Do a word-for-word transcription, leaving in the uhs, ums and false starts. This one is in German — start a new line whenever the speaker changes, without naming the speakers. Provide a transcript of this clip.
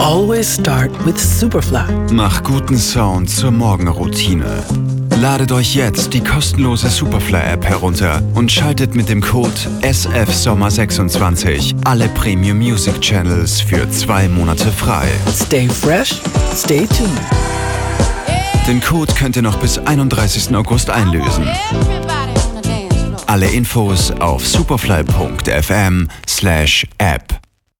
always start with Superfly.
Mach guten Sound zur Morgenroutine. Ladet euch jetzt die kostenlose Superfly-App herunter und schaltet mit dem Code S F Sommer sechsundzwanzig alle Premium Music Channels für zwei Monate frei.
Stay fresh, stay tuned.
Den Code könnt ihr noch bis einunddreißigsten August einlösen. Alle Infos auf superfly punkt f m slash app.